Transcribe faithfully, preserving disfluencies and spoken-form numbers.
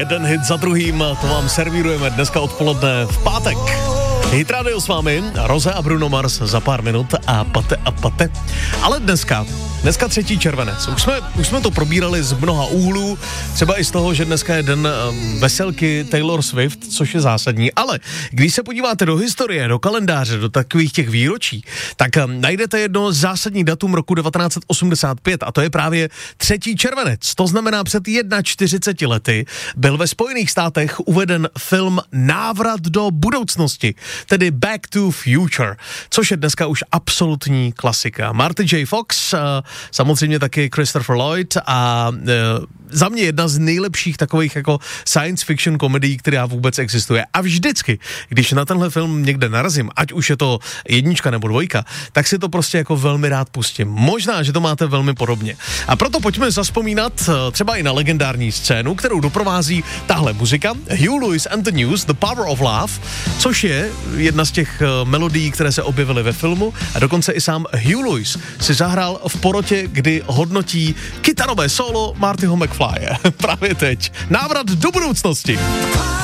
Jeden hit za druhým, to vám servírujeme dneska odpoledne v pátek. Hit Radio s vámi, Roze a Bruno Mars za pár minut a pate a pate. Ale dneska, dneska třetí červenec. Už jsme, už jsme to probírali z mnoha úhlů, třeba i z toho, že dneska je den um, veselky Taylor Swift, což je zásadní. Ale když se podíváte do historie, do kalendáře, do takových těch výročí, tak um, najdete jedno zásadní datum roku devatenáct set osmdesát pět a to je právě třetí červenec. To znamená, před čtyřiceti jedna lety byl ve Spojených státech uveden film Návrat do budoucnosti, tedy Back to Future, což je dneska už absolutní klasika. Marty J. Fox, samozřejmě taky Christopher Lloyd a za mě jedna z nejlepších takových jako science fiction komedií, která vůbec existuje. A vždycky, když na tenhle film někde narazím, ať už je to jednička nebo dvojka, tak si to prostě jako velmi rád pustím. Možná, že to máte velmi podobně. A proto pojďme zazpomínat třeba i na legendární scénu, kterou doprovází tahle muzika. Huey Lewis and the News, The Power of Love, což je jedna z těch melodií, které se objevily ve filmu a dokonce i sám Huey Lewis si zahrál v porotě, kdy hodnotí kytarové solo Martyho McFlye. Právě teď. Návrat do budoucnosti.